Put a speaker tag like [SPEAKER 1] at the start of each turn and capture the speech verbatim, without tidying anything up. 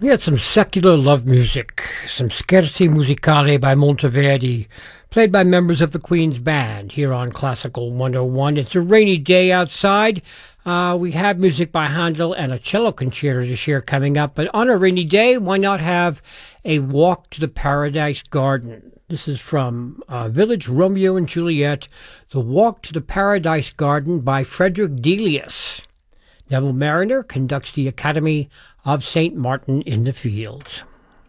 [SPEAKER 1] We had some secular love music, some Scherzi Musicale by Monteverdi, played by members of the Queen's Band here on Classical one oh one. It's a rainy day outside. Uh, we have music by Handel and a cello concerto to share coming up. But on a rainy day, why not have a walk to the Paradise Garden? This is from uh, Village Romeo and Juliet, The Walk to the Paradise Garden by Frederick Delius. Neville Marriner conducts the Academy of Saint Martin in the Fields.